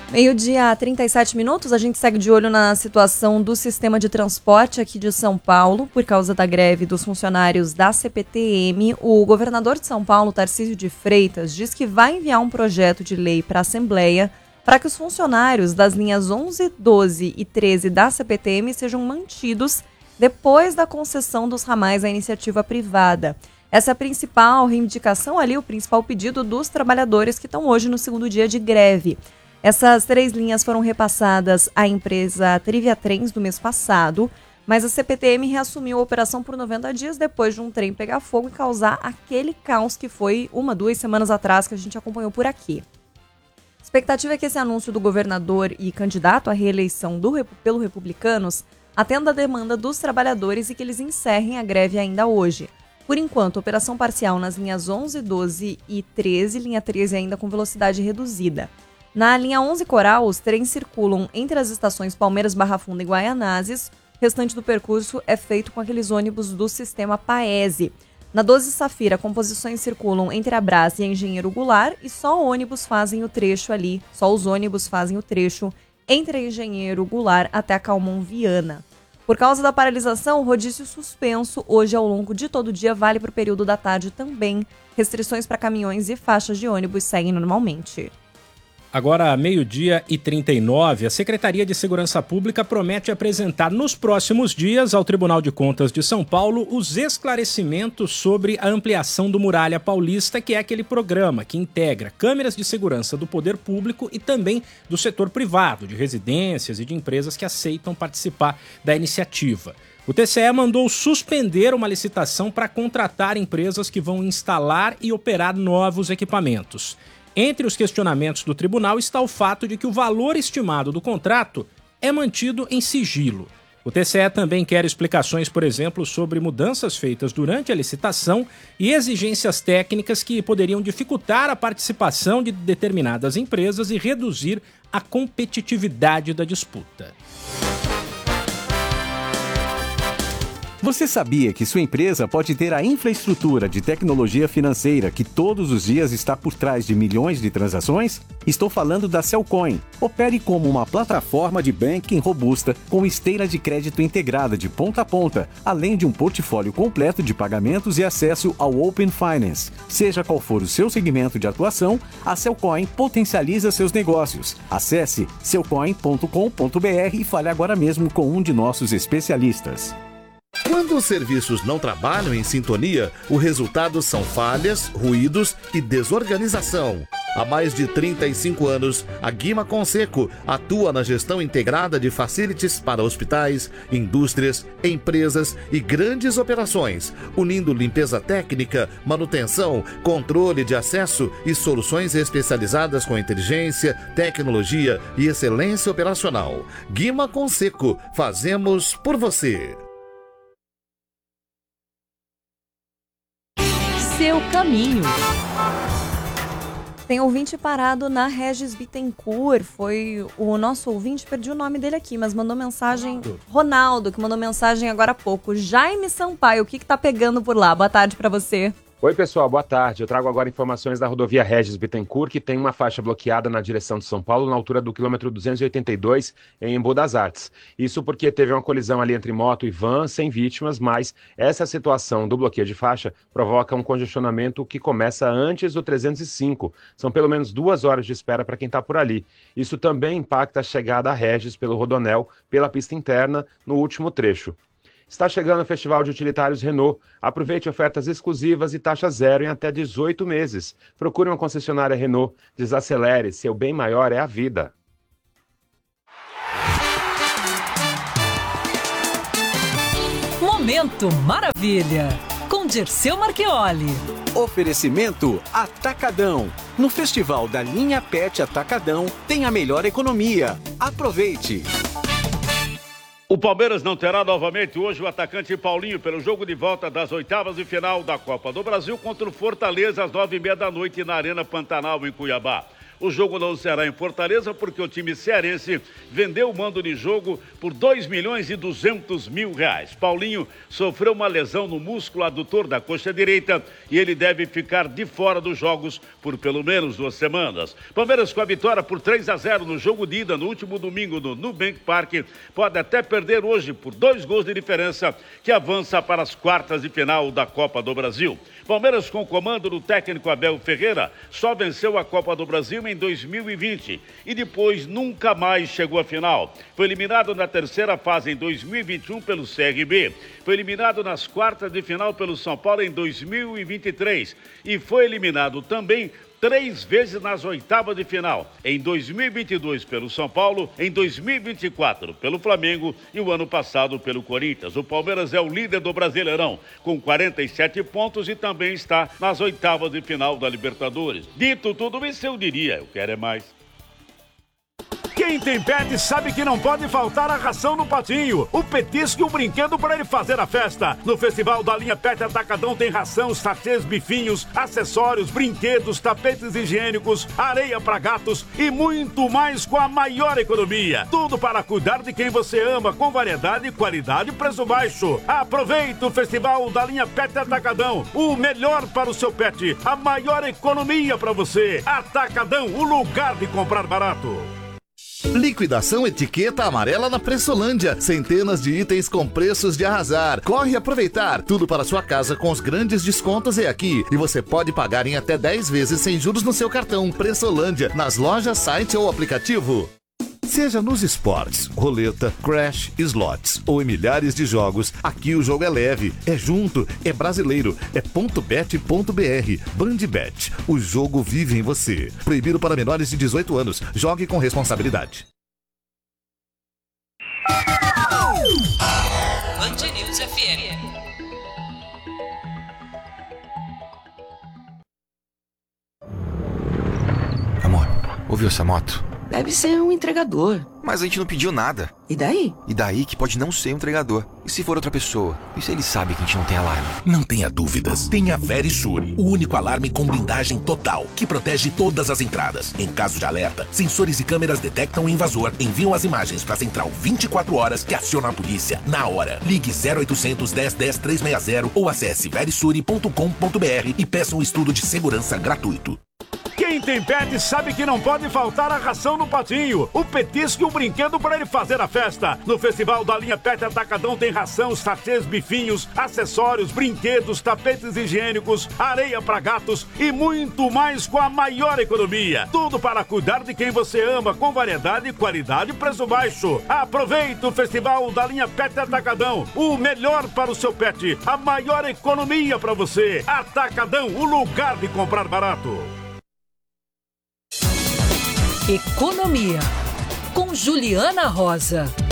Meio-dia, 37 minutos, a gente segue de olho na situação do sistema de transporte aqui de São Paulo, por causa da greve dos funcionários da CPTM. O governador de São Paulo, Tarcísio de Freitas, diz que vai enviar um projeto de lei para a Assembleia para que os funcionários das linhas 11, 12 e 13 da CPTM sejam mantidos depois da concessão dos ramais à iniciativa privada. Essa é a principal reivindicação ali, o principal pedido dos trabalhadores que estão hoje no segundo dia de greve. Essas 3 linhas foram repassadas à empresa Trivia Trens no mês passado, mas a CPTM reassumiu a operação por 90 dias depois de um trem pegar fogo e causar aquele caos que foi 1-2 semanas atrás que a gente acompanhou por aqui. A expectativa é que esse anúncio do governador e candidato à reeleição pelo Republicanos atenda a demanda dos trabalhadores e que eles encerrem a greve ainda hoje. Por enquanto, operação parcial nas linhas 11, 12 e 13, linha 13 ainda com velocidade reduzida. Na linha 11 Coral, os trens circulam entre as estações Palmeiras, Barra Funda e Guaianazes. O restante do percurso é feito com aqueles ônibus do sistema Paese. Na 12 Safira, composições circulam entre a Brás e a Engenheiro Goulart e só os ônibus fazem o trecho entre a Engenheiro Goulart até a Calmon Viana. Por causa da paralisação, o rodízio suspenso hoje ao longo de todo o dia vale para o período da tarde também. Restrições para caminhões e faixas de ônibus seguem normalmente. Agora, meio-dia e 39, a Secretaria de Segurança Pública promete apresentar nos próximos dias ao Tribunal de Contas de São Paulo os esclarecimentos sobre a ampliação do Muralha Paulista, que é aquele programa que integra câmeras de segurança do poder público e também do setor privado, de residências e de empresas que aceitam participar da iniciativa. O TCE mandou suspender uma licitação para contratar empresas que vão instalar e operar novos equipamentos. Entre os questionamentos do tribunal está o fato de que o valor estimado do contrato é mantido em sigilo. O TCE também quer explicações, por exemplo, sobre mudanças feitas durante a licitação e exigências técnicas que poderiam dificultar a participação de determinadas empresas e reduzir a competitividade da disputa. Você sabia que sua empresa pode ter a infraestrutura de tecnologia financeira que todos os dias está por trás de milhões de transações? Estou falando da Cellcoin. Opere como uma plataforma de banking robusta com esteira de crédito integrada de ponta a ponta, além de um portfólio completo de pagamentos e acesso ao Open Finance. Seja qual for o seu segmento de atuação, a Cellcoin potencializa seus negócios. Acesse cellcoin.com.br e fale agora mesmo com um de nossos especialistas. Quando os serviços não trabalham em sintonia, o resultado são falhas, ruídos e desorganização. Há mais de 35 anos, a Guima Conceco atua na gestão integrada de facilities para hospitais, indústrias, empresas e grandes operações, unindo limpeza técnica, manutenção, controle de acesso e soluções especializadas com inteligência, tecnologia e excelência operacional. Guima Conceco, fazemos por você. Seu caminho. Tem ouvinte parado na Regis Bittencourt, foi o nosso ouvinte, perdi o nome dele aqui, mas mandou mensagem, Ronaldo, que mandou mensagem agora há pouco. Jaime Sampaio, o que tá pegando por lá? Boa tarde pra você. Oi, pessoal, boa tarde. Eu trago agora informações da rodovia Regis Bittencourt, que tem uma faixa bloqueada na direção de São Paulo, na altura do quilômetro 282, em Embu das Artes. Isso porque teve uma colisão ali entre moto e van, sem vítimas, mas essa situação do bloqueio de faixa provoca um congestionamento que começa antes do 305. São pelo menos 2 horas de espera para quem está por ali. Isso também impacta a chegada a Regis pelo Rodonel, pela pista interna, no último trecho. Está chegando o Festival de Utilitários Renault. Aproveite ofertas exclusivas e taxa zero em até 18 meses. Procure uma concessionária Renault. Desacelere, seu bem maior é a vida. Momento Maravilha, com Dirceu Marchioli. Oferecimento Atacadão. No Festival da Linha Pet Atacadão tem a melhor economia. Aproveite! O Palmeiras não terá novamente hoje o atacante Paulinho pelo jogo de volta das oitavas de final da Copa do Brasil contra o Fortaleza às 9h30 da noite na Arena Pantanal, em Cuiabá. O jogo não será em Fortaleza porque o time cearense vendeu o mando de jogo por R$2.200.000. Paulinho sofreu uma lesão no músculo adutor da coxa direita e ele deve ficar de fora dos jogos por pelo menos 2 semanas. Palmeiras com a vitória por 3-0 no jogo de ida no último domingo no Nubank Park, pode até perder hoje por 2 gols de diferença, que avança para as quartas de final da Copa do Brasil. Palmeiras, com o comando do técnico Abel Ferreira, só venceu a Copa do Brasil em 2020 e depois nunca mais chegou à final. Foi eliminado na terceira fase em 2021 pelo CRB, foi eliminado nas quartas de final pelo São Paulo em 2023 e foi eliminado também 3 vezes nas oitavas de final, em 2022 pelo São Paulo, em 2024 pelo Flamengo e o ano passado pelo Corinthians. O Palmeiras é o líder do Brasileirão, com 47 pontos e também está nas oitavas de final da Libertadores. Dito tudo isso, eu diria, eu quero é mais. Quem tem pet sabe que não pode faltar a ração no patinho, o petisco e o brinquedo para ele fazer a festa. No Festival da Linha Pet Atacadão tem ração, sachês, bifinhos, acessórios, brinquedos, tapetes higiênicos, areia para gatos e muito mais com a maior economia. Tudo para cuidar de quem você ama, com variedade, qualidade e preço baixo. Aproveite o Festival da Linha Pet Atacadão, o melhor para o seu pet, a maior economia para você. Atacadão, o lugar de comprar barato. Liquidação etiqueta amarela na Pressolândia. Centenas de itens com preços de arrasar. Corre aproveitar. Tudo para sua casa com os grandes descontos é aqui. E você pode pagar em até 10 vezes sem juros no seu cartão. Pressolândia, nas lojas, site ou aplicativo. Seja nos esportes, roleta, crash, slots ou em milhares de jogos, aqui o jogo é leve, é junto, é brasileiro, é .bet.br. Bandbet, o jogo vive em você. Proibido para menores de 18 anos. Jogue com responsabilidade. Band News FM. Amor, ouviu essa moto? Deve ser um entregador. Mas a gente não pediu nada. E daí? E daí que pode não ser um entregador. E se for outra pessoa? E se ele sabe que a gente não tem alarme? Não tenha dúvidas. Tenha a Verisure, o único alarme com blindagem total, que protege todas as entradas. Em caso de alerta, sensores e câmeras detectam o invasor, enviam as imagens para a central 24 horas que aciona a polícia na hora. Ligue 0800 10 10 360 ou acesse verisure.com.br e peça um estudo de segurança gratuito. Quem tem pet sabe que não pode faltar a ração no patinho, o petisco e o brinquedo para ele fazer a festa. No Festival da Linha Pet Atacadão tem ração, sachês, bifinhos, acessórios, brinquedos, tapetes higiênicos, areia para gatos e muito mais com a maior economia. Tudo para cuidar de quem você ama, com variedade, qualidade e preço baixo. Aproveite o Festival da Linha Pet Atacadão, o melhor para o seu pet, a maior economia para você. Atacadão, o lugar de comprar barato. Economia, com Juliana Rosa.